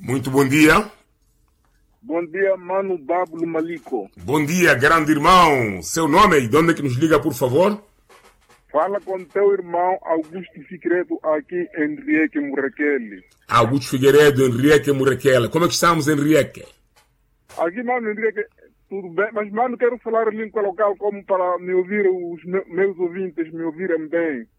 Muito bom dia. Bom dia, Mano Bablo Maliko. Bom dia, grande irmão. Seu nome e de onde é que nos liga, por favor? Fala com teu irmão Augusto Figueiredo aqui, Henrique Murrekele. Augusto Figueiredo, Henrique Murrekele. Como é que estamos, Henrique? Aqui, Mano Henrique, tudo bem, mas, Mano, quero falar língua local como para me ouvir, os meus ouvintes me ouvirem bem.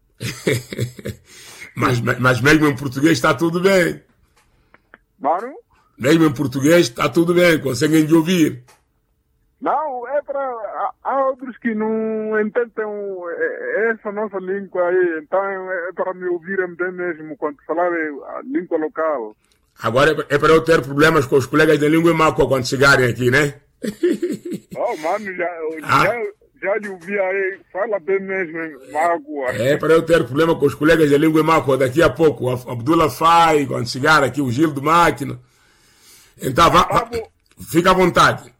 mas mesmo em português está tudo bem. Mano? Mesmo em português está tudo bem, conseguem de ouvir. Não, é para... Há outros que não entendem essa nossa língua aí, então é para me ouvirem bem mesmo quando falar a língua local. Agora é para eu ter problemas com os colegas de língua mácua quando chegarem aqui, né? Oh, Mano, já lhe ouvi aí, fala bem mesmo em mágoa. É para eu ter problema com os colegas de língua mácua daqui a pouco. O Abdullah Fai, quando chegar aqui, o Gil do Máquina. Então, fica à vontade.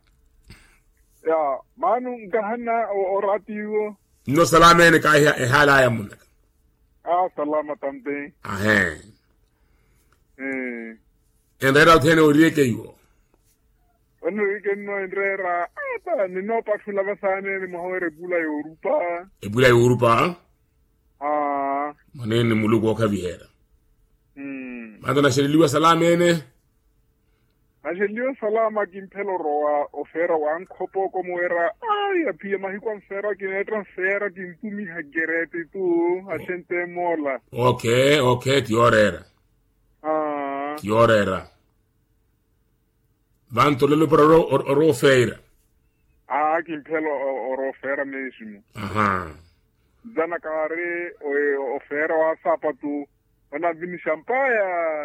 Mano, gahana o ratio. No salamene ka hala ya mun. Salama também. Endera tene urieke yo. Ono ike no endera. Ni no patfula basane ni mohore bula Europa. E bula Europa? Manene mulugo ka viera. Madonna sheliwa salamene. Angelio salama kimpelo roa ofera wan kopo como era ya pia mahikwan fera que transfera que impumi hagerete tu a gente mola. Okay, que hora era? Que hora era? Vanto lelo para ro feira. Kimpelo oro fera mesmo. Dana kare ofera wa sapatu wana vini champagne.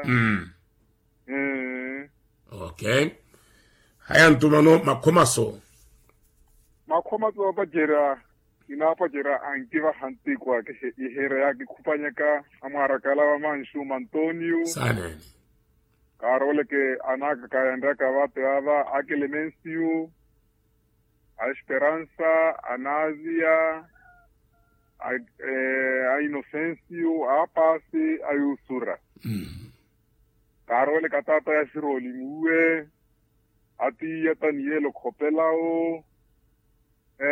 Okay. Haya ntumano makomaso. Makomaso bajera ina bajera angiva hanti kwa ke ihera ya kupanyaka amara kala manshu Antonio. Sanene. Karole ke anaka kaenda kawate ava Akelemencio, a Esperança, a Nazia, a Inocencio, a Pasi, a Usura. Karole katata ya Shiroli muwe, ati ya Tanielo Kopelao,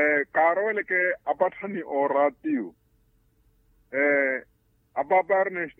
Karole ke apatani oratio, ababarne